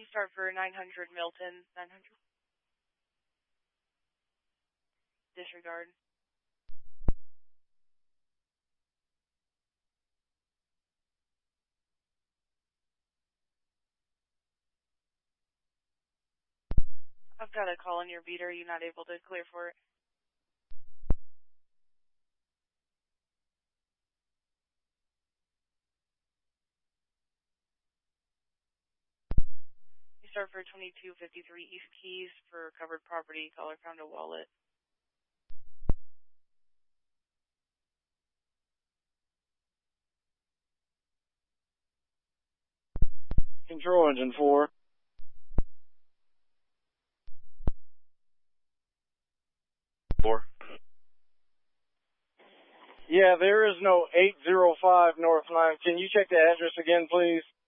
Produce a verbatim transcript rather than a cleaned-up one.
you start for nine hundred Milton, nine hundred? Disregard. I've got a call on your beat. Are you not able to clear for it? You start for twenty-two fifty-three East Keys for covered property. Caller found a wallet. Control engine four. Four. Yeah, there is no eight oh five North ninth. Can you check the address again, please?